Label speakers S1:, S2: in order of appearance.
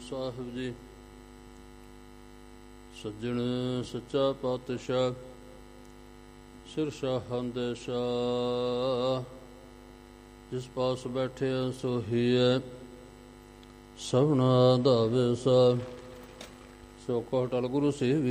S1: ਸਾਹਿਬ ਜੀ। ਸੱਜਣ ਸੱਚਾ ਪਾਤਸ਼ਾਹ ਸਿਰ ਸ਼ਾਹਾਂ ਦੇ ਸ਼ਾਹ, ਜਿਸ ਪਾਸ ਬੈਠਿਆ ਸੋਹੀ ਹੈ ਸਭਨਾ ਦਾ ਵਿਸਾ। ਸੋ ਕੋਟਲ ਗੁਰੂ ਸੇਵੀ